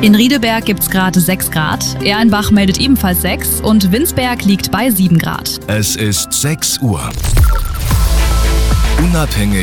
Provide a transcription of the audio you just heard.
In Riedeberg gibt's gerade 6 Grad, Erlenbach meldet ebenfalls 6 und Winsberg liegt bei 7 Grad. Es ist 6 Uhr. Unabhängig